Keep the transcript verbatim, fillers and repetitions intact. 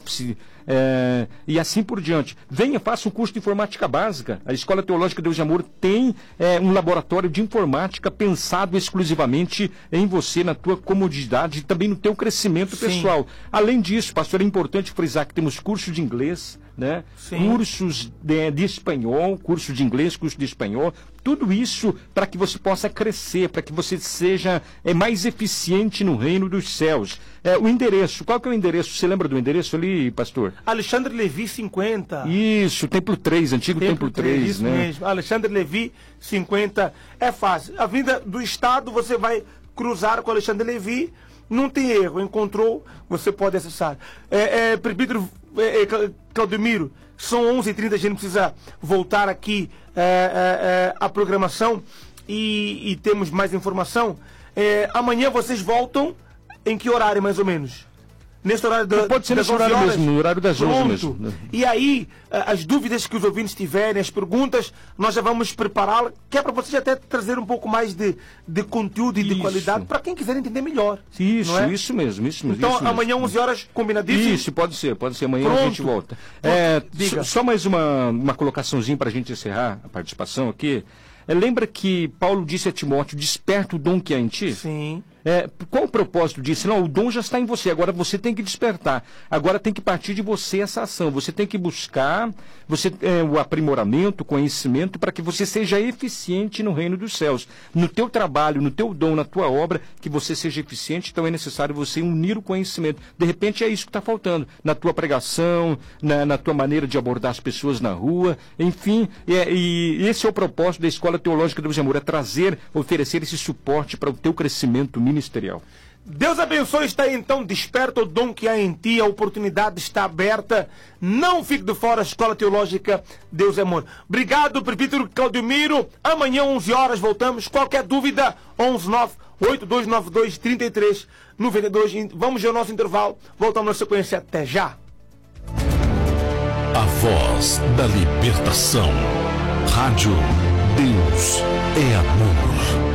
Office, é, e assim por diante. Venha, faça um curso de informática básica. A Escola Teológica Deus e Amor tem é, um laboratório de informática pensado exclusivamente em você, na tua comodidade e também no teu crescimento Sim. pessoal. Além disso, pastor, é importante frisar que temos cursos de inglês, né? Cursos de, de espanhol, curso de inglês, curso de espanhol, tudo isso para que você possa crescer, para que você seja é, mais eficiente no reino dos céus. É, o endereço, qual que é o endereço? Você lembra do endereço ali, pastor? Alexandre Levi cinquenta. Isso, Templo três, antigo Templo, Templo três, isso né? mesmo, Alexandre Levi cinquenta. É fácil. A vinda do estado, você vai cruzar com Alexandre Levi, não tem erro, encontrou, você pode acessar. É, é, Presbítero é, é, Claudemiro, são onze e trinta, a gente precisa voltar aqui é, é, é, à programação e, e temos mais informação. É, amanhã vocês voltam em que horário, mais ou menos? Nesse horário da, pode ser das nesse horário onze horas? mesmo, no horário das onze mesmo. E aí, as dúvidas que os ouvintes tiverem, as perguntas, nós já vamos prepará-las, que é para vocês até trazer um pouco mais de, de conteúdo e de Isso. qualidade, para quem quiser entender melhor. Isso, não é? isso mesmo, isso mesmo. Então, isso mesmo. amanhã, onze horas, combinadíssimo? Isso, pode ser, pode ser. Amanhã Pronto. a gente volta. É, Diga. só mais uma, uma colocaçãozinha para a gente encerrar a participação aqui. É, lembra que Paulo disse a Timóteo, desperta o dom que há em ti? Sim. É, qual o propósito disso? Não, o dom já está em você, agora você tem que despertar. Agora tem que partir de você essa ação. Você tem que buscar você, é, o aprimoramento, o conhecimento, para que você seja eficiente no reino dos céus. No teu trabalho, no teu dom, na tua obra, que você seja eficiente, então é necessário você unir o conhecimento. De repente é isso que está faltando. Na tua pregação, na, na tua maneira de abordar as pessoas na rua, enfim. É, e esse é o propósito da Escola Teológica Deus e Amor, é trazer, oferecer esse suporte para o teu crescimento ministerial. Deus abençoe, está aí então, desperta o dom que há em ti, a oportunidade está aberta, não fique de fora, a Escola Teológica Deus é Amor. Obrigado, Presbítero Claudemiro, amanhã onze horas voltamos, qualquer dúvida, onze nove oito dois nove dois três três nove dois, vamos ao nosso intervalo, voltamos na sequência, até já. A voz da libertação, Rádio Deus é Amor.